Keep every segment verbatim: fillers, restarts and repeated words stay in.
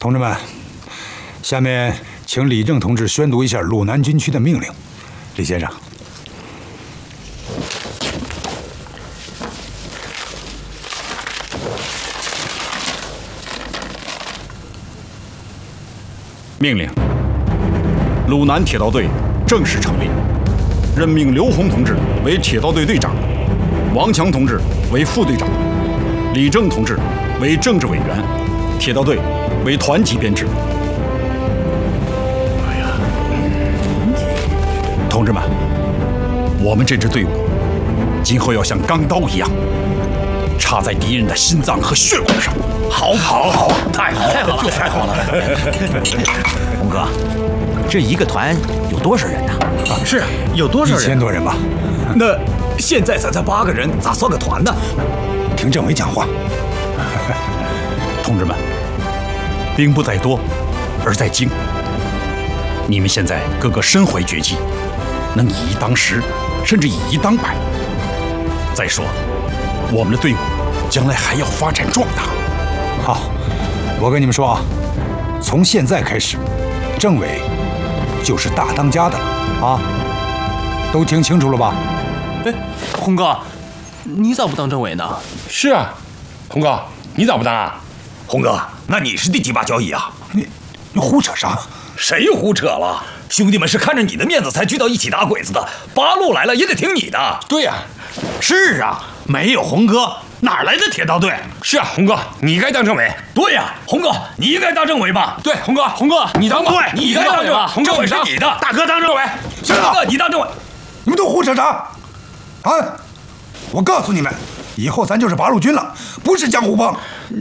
同志们，下面请李正同志宣读一下鲁南军区的命令。李先生。 命令：鲁南铁道队正式成立，任命刘洪同志为铁道队队长，王强同志为副队长，李正同志为政治委员，铁道队为团级编制。哎呀，同志们，我们这支队伍今后要像钢刀一样，插在敌人的心脏和血管上。好，好，好，太好，太好了，太好了！ 洪哥，这一个团有多少人呢？ 啊，是有多少人？ 一千多人吧。 那现在咱才八个人，咋算个团呢？ 听政委讲话。 同志们，兵不在多，而在精。你们现在个个身怀绝技，能以一当十，甚至以一当百。再说，我们的队伍将来还要发展壮大。 好，我跟你们说啊，从现在开始，政委就是大当家的啊，都听清楚了吧？ 哎，洪哥，你咋不当政委呢？ 是啊，洪哥，你咋不当啊？ 洪哥，那你是第几把交椅啊？ 你你胡扯啥？ 谁胡扯了？兄弟们是看着你的面子才聚到一起打鬼子的，八路来了也得听你的。 对呀、 啊，是啊，没有洪哥，哪来的铁道队？ 是啊，洪哥，你该当政委。 对呀、啊，洪哥，你应该当政委吧？ 对，洪哥，洪哥，你当吧。 对，你该当政委。 洪哥， 政委是你的， 大哥当政委。 行了， 大哥你当政委。 你们都胡扯啥？啊！我告诉你们，以后咱就是八路军了，不是江湖帮。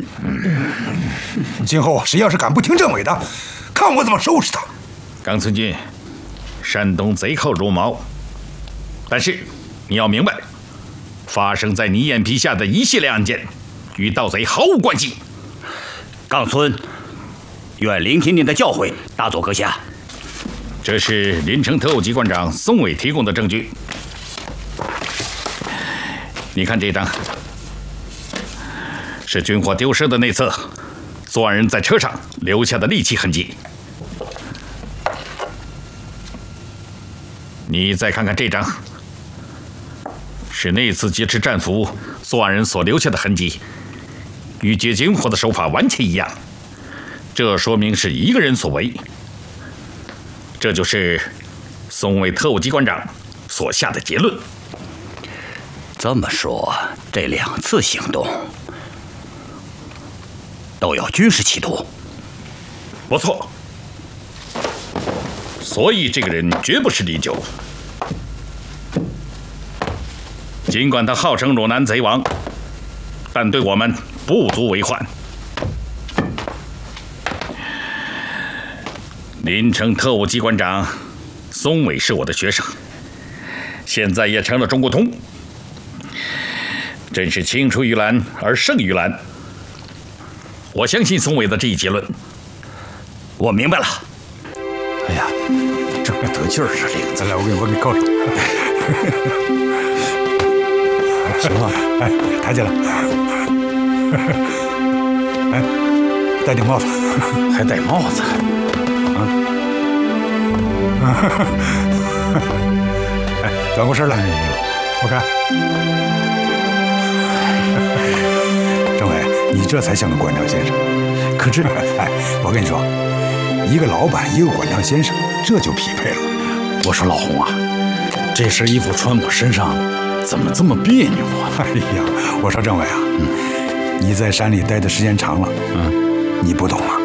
今后谁要是敢不听政委的，看我怎么收拾他。 冈村君，山东贼寇如毛，但是你要明白，发生在你眼皮下的一系列案件，与盗贼毫无关系。 冈村，愿聆听您的教诲，大佐阁下。 这是临城特务机关长宋伟提供的证据。你看这张，是军火丢失的内侧，作案人在车上留下的利器痕迹。你再看看这张，是那次劫持战俘作案人所留下的痕迹，与劫军火的手法完全一样，这说明是一个人所为。这就是松尾特务机关长所下的结论。 这么说，这两次行动都有军事企图？ 不错。所以这个人绝不是李九。尽管他号称鲁南贼王，但对我们不足为患。临城特务机关长松伟是我的学生，现在也成了中国通，真是青出于蓝而胜于蓝。我相信松伟的这一结论。 我明白了。 哎呀，这个得劲儿啊！这个，咱俩我给我给告诉你。行了，哎，抬起来。哎，戴顶帽子， 还戴帽子。 哎，转过身来，我看，政委，你这才像个馆长先生。可是，哎，我跟你说，一个老板，一个馆长先生，这就匹配了。 我说老洪啊，这身衣服穿我身上，怎么这么别扭啊？ 哎呀，我说政委啊，嗯，你在山里待的时间长了，嗯，你不懂啊，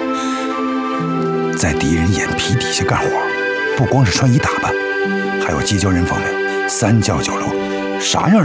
在敌人眼皮底下干活。不光是穿衣打扮，还有结交人方面，三教九流，啥样